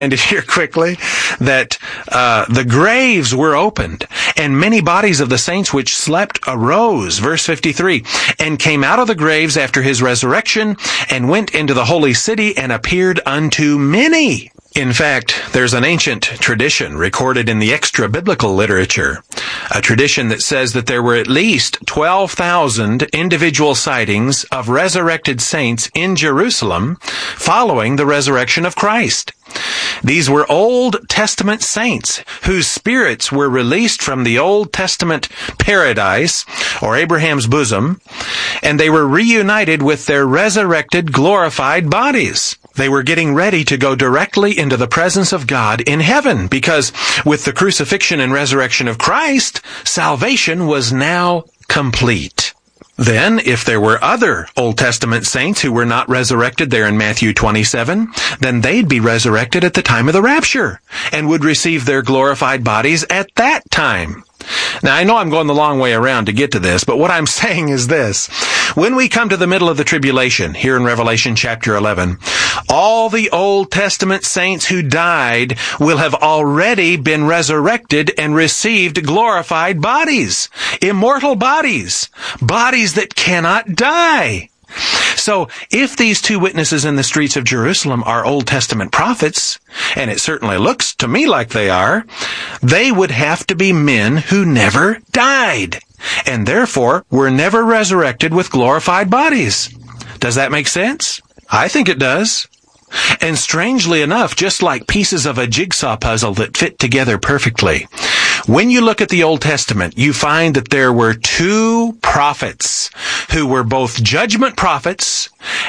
And here quickly that the graves were opened, and many bodies of the saints which slept arose, verse 53, and came out of the graves after his resurrection, and went into the holy city, and appeared unto many. In fact, there's an ancient tradition recorded in the extra-biblical literature, a tradition that says that there were at least 12,000 individual sightings of resurrected saints in Jerusalem following the resurrection of Christ. These were Old Testament saints whose spirits were released from the Old Testament paradise, or Abraham's bosom, and they were reunited with their resurrected, glorified bodies. They were getting ready to go directly into the presence of God in heaven, because with the crucifixion and resurrection of Christ, salvation was now complete. Then, if there were other Old Testament saints who were not resurrected there in Matthew 27, then they'd be resurrected at the time of the rapture and would receive their glorified bodies at that time. Now, I know I'm going the long way around to get to this, but what I'm saying is this. When we come to the middle of the tribulation, here in Revelation chapter 11, all the Old Testament saints who died will have already been resurrected and received glorified bodies, immortal bodies, bodies that cannot die. So, if these two witnesses in the streets of Jerusalem are Old Testament prophets, and it certainly looks to me like they are, they would have to be men who never died, and therefore were never resurrected with glorified bodies. Does that make sense? I think it does. And strangely enough, just like pieces of a jigsaw puzzle that fit together perfectly, when you look at the Old Testament, you find that there were two prophets who were both judgment prophets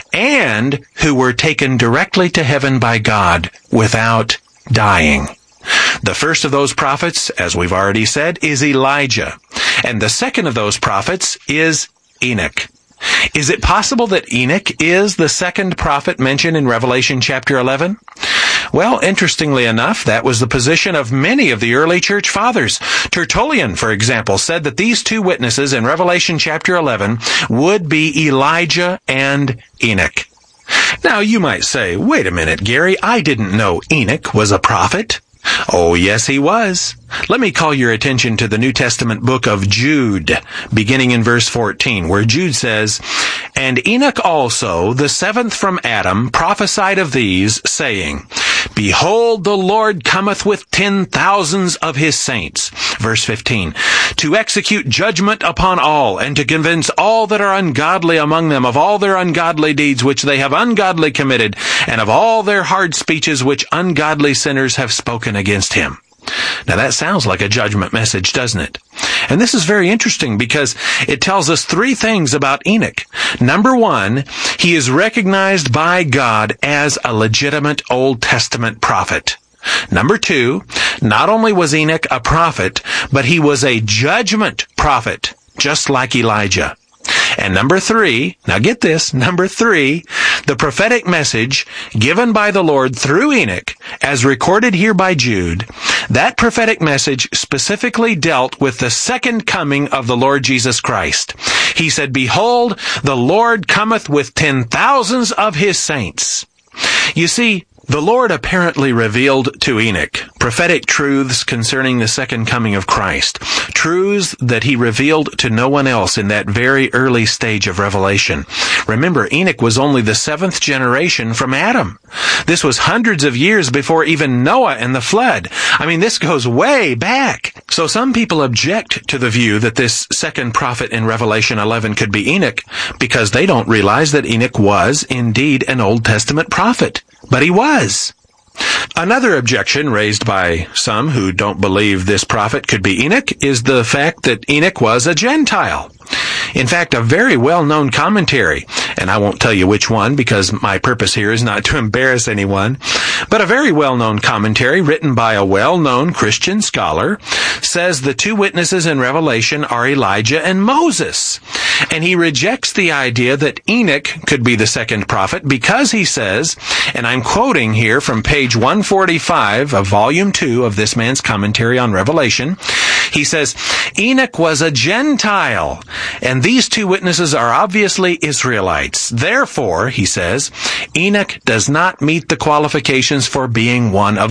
and who were taken directly to heaven by God without dying. The first of those prophets, as we've already said, is Elijah. And the second of those prophets is Enoch. Is it possible that Enoch is the second prophet mentioned in Revelation chapter 11? Well, interestingly enough, that was the position of many of the early church fathers. Tertullian, for example, said that these two witnesses in Revelation chapter 11 would be Elijah and Enoch. Now, you might say, wait a minute, Gary, I didn't know Enoch was a prophet. Oh, yes, he was. Let me call your attention to the New Testament book of Jude, beginning in verse 14, where Jude says, "And Enoch also, the seventh from Adam, prophesied of these, saying, Behold, the Lord cometh with 10,000s of his saints," verse 15, "to execute judgment upon all, and to convince all that are ungodly among them of all their ungodly deeds which they have ungodly committed, and of all their hard speeches which ungodly sinners have spoken against him." Now that sounds like a judgment message, doesn't it? And this is very interesting because it tells us three things about Enoch. Number one, he is recognized by God as a legitimate Old Testament prophet. Number two, not only was Enoch a prophet, but he was a judgment prophet, just like Elijah. And number three, now get this, number three, the prophetic message given by the Lord through Enoch, as recorded here by Jude, that prophetic message specifically dealt with the second coming of the Lord Jesus Christ. He said, "Behold, the Lord cometh with 10,000s of his saints." You see, the Lord apparently revealed to Enoch prophetic truths concerning the second coming of Christ, truths that he revealed to no one else in that very early stage of revelation. Remember, Enoch was only the seventh generation from Adam. This was hundreds of years before even Noah and the flood. I mean, this goes way back. So some people object to the view that this second prophet in Revelation 11 could be Enoch because they don't realize that Enoch was indeed an Old Testament prophet. But he was. Another objection raised by some who don't believe this prophet could be Enoch is the fact that Enoch was a Gentile. In fact, a very well-known commentary, and I won't tell you which one because my purpose here is not to embarrass anyone, but a very well-known commentary written by a well-known Christian scholar says the two witnesses in Revelation are Elijah and Moses. And he rejects the idea that Enoch could be the second prophet because he says, and I'm quoting here from page 145 of volume 2 of this man's commentary on Revelation, He says, Enoch was a Gentile, and these two witnesses are obviously Israelites. Therefore, he says, Enoch does not meet the qualifications for being one of